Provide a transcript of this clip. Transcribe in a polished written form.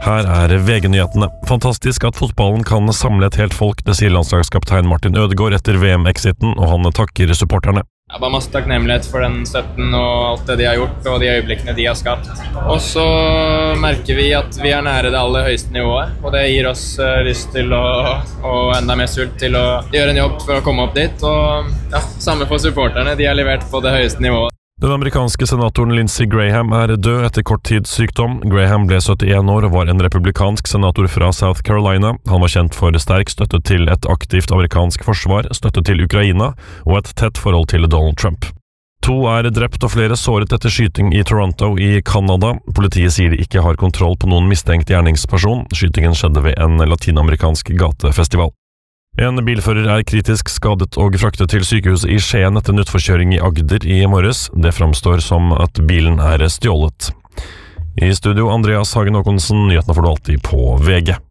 Her VG-nyhetene. Fantastisk at fotballen kan samle et helt folk, det sier landslagskaptein Martin Ødegaard etter VM-exiten, og han takker supporterne. Jeg bare masse takknemlighet for den støtten og alt det de har gjort, og de øyeblikkene de har skapt. Og så merker vi at vi nære det aller høyeste nivået, og det gir oss lyst til og enda mer sult til å gjøre en jobb for å komme opp dit. Og ja, samme for supporterne, de har levert på det høyeste nivået. Den amerikanske senatoren Lindsey Graham død etter kort tids sykdom. Graham ble 71 år og var en republikansk senator fra South Carolina. Han var kjent for sterk støtte til et aktivt amerikansk forsvar, støtte til Ukraina og et tett forhold til Donald Trump. 2 drept og flere såret etter skyting i Toronto i Canada. Politiet sier de ikke har kontroll på noen mistenkt gjerningsperson. Skytingen skjedde ved en latinamerikansk gatefestival. En bilfører kritisk skadet og fraktet til sykehuset i Skien etter en utforkjøring i Agder i morges. Det framstår som at bilen stjålet. I studio Andreas Hagen Håkonsen, nyhetene får du alltid på VG.